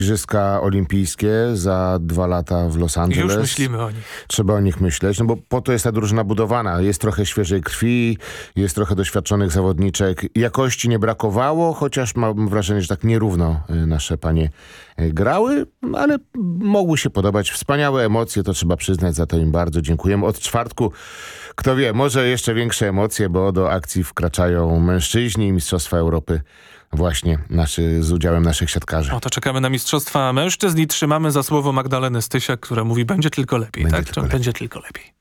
Igrzyska olimpijskie za 2 lata w Los Angeles. Już myślimy o nich. Trzeba o nich myśleć, no bo po to jest ta drużyna budowana. Jest trochę świeżej krwi, jest trochę doświadczonych zawodniczek. Jakości nie brakowało, chociaż mam wrażenie, że tak nierówno nasze panie grały, ale mogły się podobać. Wspaniałe emocje, to trzeba przyznać, za to im bardzo dziękujemy. Od czwartku, kto wie, może jeszcze większe emocje, bo do akcji wkraczają mężczyźni, Mistrzostwa Europy właśnie z udziałem naszych siatkarzy. No to czekamy na Mistrzostwa Mężczyzn i trzymamy za słowo Magdaleny Stysiak, która mówi, będzie tylko lepiej. Będzie tak? tylko lepiej. Będzie tylko lepiej.